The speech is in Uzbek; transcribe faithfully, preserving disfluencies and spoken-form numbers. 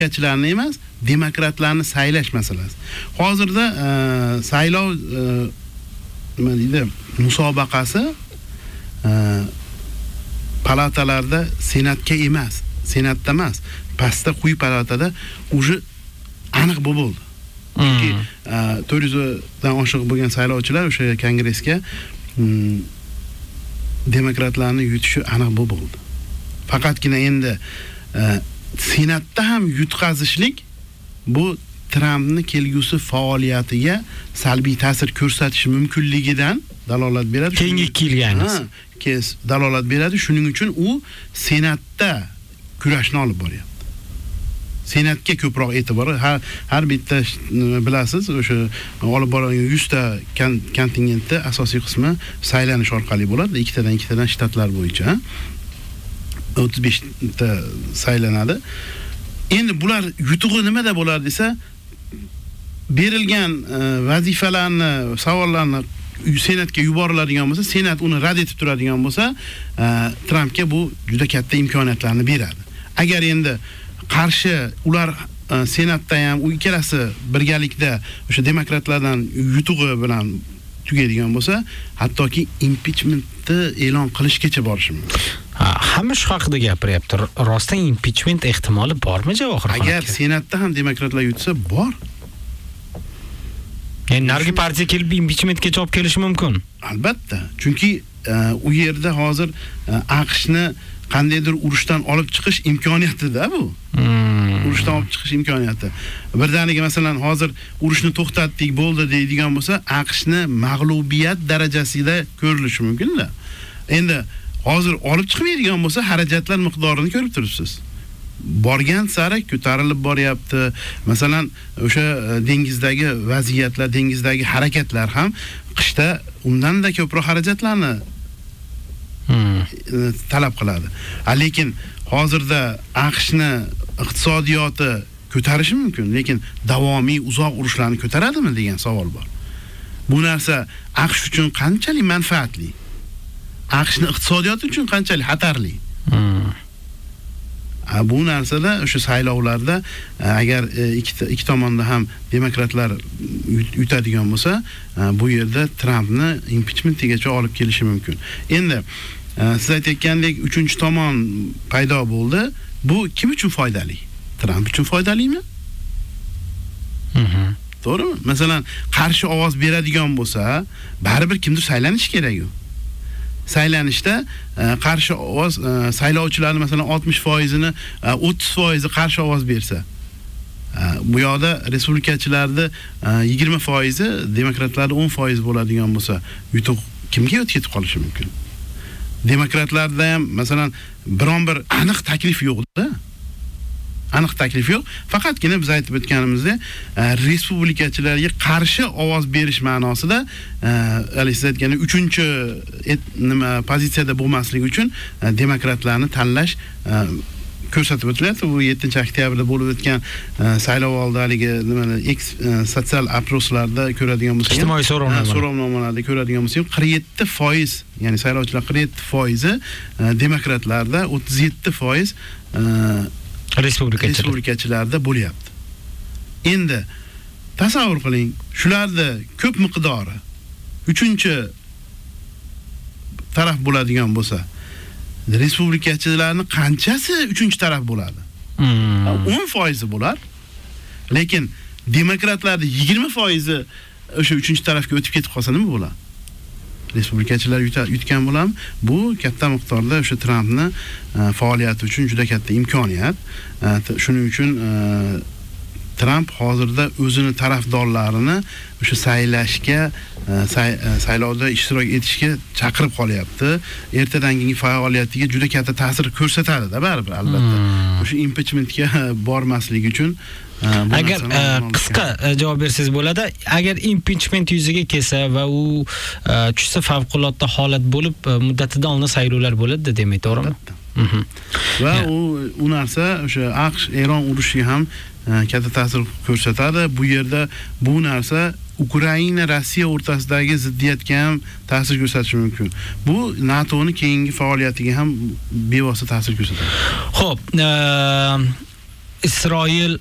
respublikachilarni emas, demokratlarni saylash masalasi. Hozirda saylov nima deydi, musobaqasi palatalarda senatga emas, senatda emas, pastda quyi palatada уже aniq bo'ldi. Chunki to'rt yuz dan oshiq bo'lgan saylovchilar o'sha kongressga demokratlarni yutishi aniq bo'ldi. Faqatgina endi senatda ham yutqazishlik bu Trumpning kelgusi faoliyatiga salbiy ta'sir ko'rsatishi mumkinligidan dalolat beradi. Keyingi ikki yilga emas. Kes dalolat beradi. Shuning uchun u senatda kurashni olib boryapti. Senatga ko'proq e'tibor, har har bitta bilasiz, o'sha olib borilgan yuz ta kontingentda asosiy qismi saylanish orqali bo'ladi. ikkitadan ikkitadan shtatlar bo'yicha o'ttiz besh ta saylanadi. Endi bular yutug'i nimada bo'ladi desa, berilgan vazifalarni, savollarni senatga yuboriladigan bo'lsa, senat uni rad etib turadigan bo'lsa, Trumpga bu juda katta imkoniyatlarni beradi. Agar endi qarshi ular senatda ham u ikkalasi birgalikda o'sha demokratlardan yutug'i bilan tugaydigan bo'lsa, hattoki impichmentni e'lon qilishgacha borishi mumkin. Ha, hamma shu haqida gapiryapti. Rostdan impichment ehtimoli bormi Javohir? Agar senatda ham demokratlar yutsa, bor. Yani nargi partiya kelib impichmentga olib kelishi mumkin. Albatta. Chunki u yerda hozir AQShni qandaydir urushdan olib chiqish imkoniyatida bu. Hmm. Urushdan olib chiqish imkoniyati. Birdaniga masalan hozir urushni to'xtatdik, bo'ldi deydigan bo'lsa, AQShni mag'lubiyat darajasida ko'rilishi mumkin-da. Endi hozir olib chiqmaydigan bo'lsa, xarajatlar miqdorini ko'rib turibsiz. Borgan sari ko'tarilib boryapti. Masalan, o'sha dengizdagi vaziyatlar, dengizdagi harakatlar ham qishda undan-da ko'proq xarajatlarni Hmm. talab qiladi. Lekin hozirda AQShni iqtisodiyoti ko'tarishi mumkin, lekin davomiy uzoq urushlarni ko'taradimi degan savol bor. Bu narsa AQSh uchun qanchalik manfaatli? AQShni iqtisodiyoti uchun qanchalik xatarli? Hmm. Bu narsada o'sha saylovlarda agar ikki ikki tomonda ham demokratlar yutadigan bo'lsa, bu yerda Trumpni impichmentigacha olib kelishi mumkin. Endi siz aytayotgandek uchinchi tomon paydo bo'ldi. Bu kim uchun foydali? Trump uchun foydalimi? Mhm. To'g'rimi? Masalan, qarshi ovoz beradigan bo'lsa, baribir kimdir saylanishi kerak-ku. Saylanishda qarshi ovoz saylovchilarning masalan oltmish foiz ni o'ttiz foiz qarshi ovoz bersa, bu yoqda respublikachilarda yigirma foiz, demokratlarda o'n foiz bo'ladigan bo'lsa, yutuq kimga o'tib ketib qolishi mumkin? Demokratlarda ham masalan biron bir aniq taklif yo'q-da. Aniq taklif yo'q. Faqatgina biz aytib o'tganimizda respublikachilarga qarshi ovoz berish ma'nosida, hali siz aytgan uchinchi nima pozitsiyada bo'lmasligi uchun demokratlarni tanlash ko'rsatib o'tilyapti. Bu yettinchi oktyabrda bo'lib o'tgan saylov oldidagi nima sotsial oproslarda ko'radigan bo'lsak, ijtimoiy so'rovnomalar so'rovnomalarda ko'radigan bo'lsak, qirq yetti foiz, ya'ni saylovchilar qirq yetti foiz demokratlarda, o'ttiz yetti foiz respublikachilar respublikachilarda bo'lyapti. Endi tasavvur qiling, shularda ko'p miqdori uchinchi taraf bo'ladigan bo'lsa, respublikachilarning qanchasi uchinchi taraf bo'ladi? Hmm. o'n foiz bo'lar. Lekin demokratlarda yigirma foiz o'sha uchinchi tarafga o'tib ketib qolsa nima bo'ladi? Respublikachilar yutgan bo'lam. Bu katta miqdorda o'sha Trumpni faoliyati uchun juda katta imkoniyat. Shuning uchun Trump hozirda o'zini tarafdorlarini o'sha saylashga, saylovda ishtirok etishga chaqirib qolyapti. Ertadangi faoliyatiga juda katta ta'sir ko'rsatadi-da baribir, albatta. O'sha impichmentga bormasligi uchun agar qisqa javob bersangiz bo'ladi. Agar impichment yuzaga kelsa va u tushsa favqulodda holat bo'lib, muddatida oldin saylovlar bo'ladi demak, to'g'rimi? Va u u narsa o'sha AQSh Eron urushiga ham katta ta'sir ko'rsatadi. Bu yerda bu narsa Ukraina Rossiya o'rtasidagi ziddiyatga ham ta'sir ko'rsatishi mumkin. Bu NATOning keyingi faoliyatiga ham bevosita ta'sir ko'rsatadi. Xo'p, Isroil